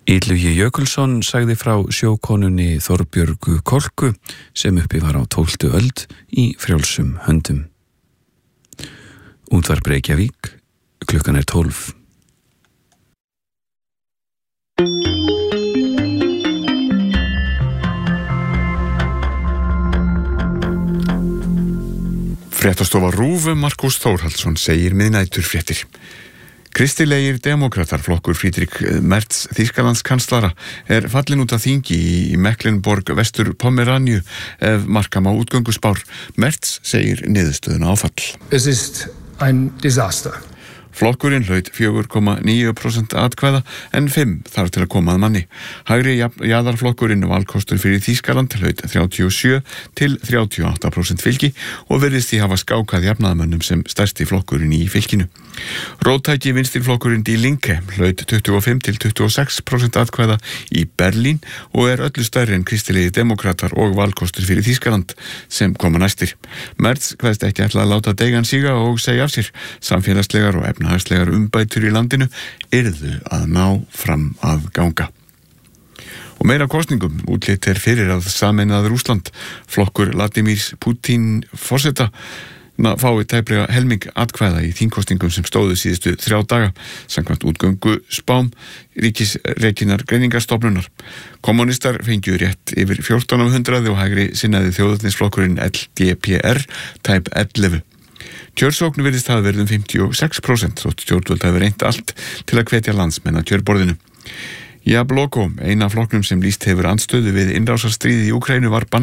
Illugi Jökulsson sagði frá sjókonunni Þorbjörgu Kolku sem uppi var á 12. öld í frjálsum höndum. Útvarp Reykjavík, klukkan 12. Fréttastofa RÚV Markús Þórhallsson segir miðnæturfréttir. Kristilegir demókratar flokkur Friedrich Merz Þýskalandskanslara fallinn út af þingi í Mecklenburg Vestur Pomeranju ef marka má útgönguspár. Merz segir niðurstöðuna áfall. Es ist ein Desaster. Flokkurinn hlaut 4,9% atkvæða en 5 þarf til að koma að manni. Hægri jaðarflokkurinn valkostur fyrir Þýskaland hlaut 37 til 38% fylgi og virðist því hafa skákað jafnaðarmönnum sem stærsti flokkurinn í fylkinu. Róttæki vinstirflokkurinn Die Linke hlaut 25 til 26% atkvæða í Berlín og öllu stærri en kristilegi demokratar og valkostur fyrir Þýskaland sem koma næstir. Merz kveðst ekki ætla að láta deigan síga og segja af sér. Samfélagslegar og efnahagslegar umbætur í landinu yrðu að ná fram að ganga. Og meira kosningum, útlit fyrir að sameinaður Rússland, flokkur Vladimírs Putin forseta, fái tæplega helming atkvæða í þingkosningum sem stóðu síðustu 3 daga, samkvæmt útgöngu spám ríkisrekinnar greiningarstofnunar. Kommunistar fengju rétt yfir 1400 og hægri sinnaði þjóðernisflokkurinn LDPR tæp 11. Kjörsókn virðist hafa verið 56% þótt stjórnvöld hafi reynt allt til að hvetja landsmenn að kjörborðinu. Jabloko, eina flokknum sem lýst hefur andstöðu við innrásarstríðið í Úkraínu, var bannað